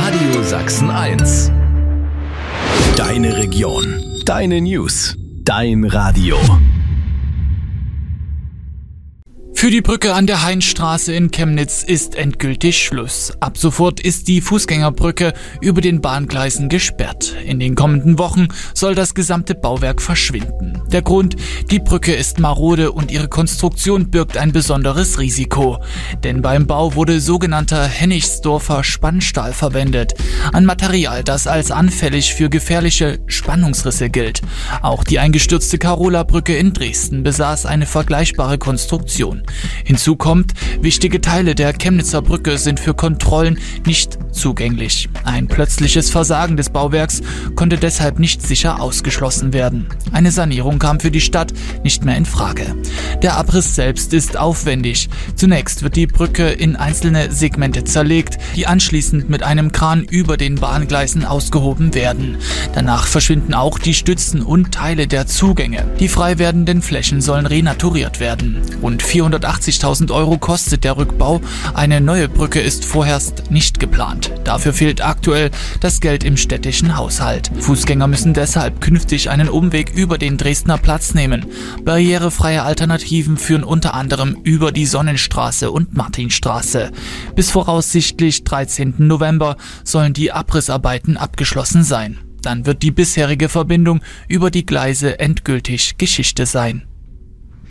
Radio Sachsen 1. Deine Region, deine News, dein Radio. Für die Brücke an der Hainstraße in Chemnitz ist endgültig Schluss. Ab sofort ist die Fußgängerbrücke über den Bahngleisen gesperrt. In den kommenden Wochen soll das gesamte Bauwerk verschwinden. Der Grund: die Brücke ist marode und ihre Konstruktion birgt ein besonderes Risiko. Denn beim Bau wurde sogenannter Hennigsdorfer Spannstahl verwendet. Ein Material, das als anfällig für gefährliche Spannungsrisse gilt. Auch die eingestürzte Karola-Brücke in Dresden besaß eine vergleichbare Konstruktion. Hinzu kommt, wichtige Teile der Chemnitzer Brücke sind für Kontrollen nicht zugänglich. Ein plötzliches Versagen des Bauwerks konnte deshalb nicht sicher ausgeschlossen werden. Eine Sanierung kam für die Stadt nicht mehr in Frage. Der Abriss selbst ist aufwendig. Zunächst wird die Brücke in einzelne Segmente zerlegt, die anschließend mit einem Kran über den Bahngleisen ausgehoben werden. Danach verschwinden auch die Stützen und Teile der Zugänge. Die frei werdenden Flächen sollen renaturiert werden. Rund 480.000 € kostet der Rückbau. Eine neue Brücke ist vorerst nicht geplant. Dafür fehlt aktuell das Geld im städtischen Haushalt. Fußgänger müssen deshalb künftig einen Umweg über den Dresdner Platz nehmen. Barrierefreie Alternativen führen unter anderem über die Sonnenstraße und Martinstraße. Bis voraussichtlich 13. November sollen die Abrissarbeiten abgeschlossen sein. Dann wird die bisherige Verbindung über die Gleise endgültig Geschichte sein.